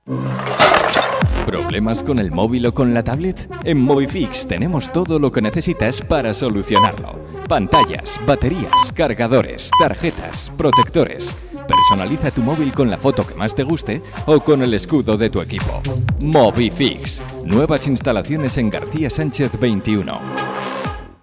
¿Problemas con el móvil o con la tablet? En Movifix tenemos todo lo que necesitas para solucionarlo. Pantallas, baterías, cargadores, tarjetas, protectores. Personaliza tu móvil con la foto que más te guste o con el escudo de tu equipo. Movifix. Nuevas instalaciones en García Sánchez 21.